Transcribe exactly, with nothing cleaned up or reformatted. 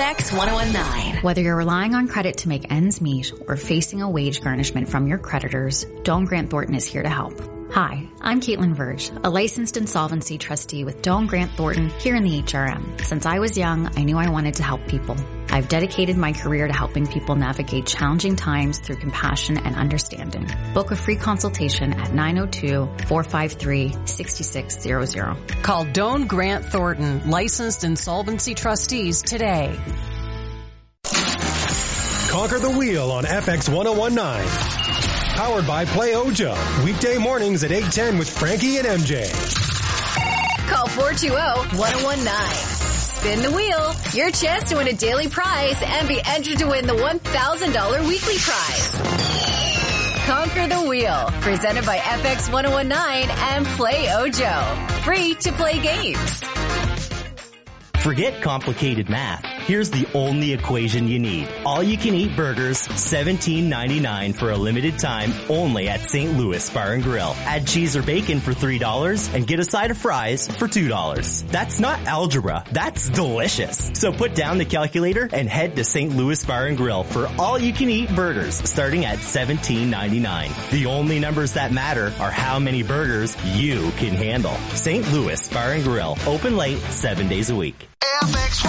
X ten nineteen. Whether you're relying on credit to make ends meet or facing a wage garnishment from your creditors, Doane Grant Thornton is here to help. Hi, I'm Caitlin Verge, a licensed insolvency trustee with Doane Grant Thornton here in the H R M. Since I was young, I knew I wanted to help people. I've dedicated my career to helping people navigate challenging times through compassion and understanding. Book a free consultation at nine oh two, four five three, six six zero zero. Call Doane Grant Thornton, licensed insolvency trustees today. Conquer the Wheel on F X ten nineteen. Powered by Play Ojo. Weekday mornings at eight ten with Frankie and M J. Call four two zero, one zero one nine. Spin the wheel. Your chance to win a daily prize and be entered to win the one thousand dollars weekly prize. Conquer the Wheel. Presented by F X ten nineteen and Play Ojo. Free to play games. Forget complicated math. Here's the only equation you need. All-you-can-eat burgers, seventeen ninety-nine for a limited time, only at Saint Louis Bar and Grill. Add cheese or bacon for three dollars and get a side of fries for two dollars. That's not algebra. That's delicious. So put down the calculator and head to Saint Louis Bar and Grill for all-you-can-eat burgers starting at seventeen ninety-nine. The only numbers that matter are how many burgers you can handle. Saint Louis Bar and Grill. Open late, seven days a week. F X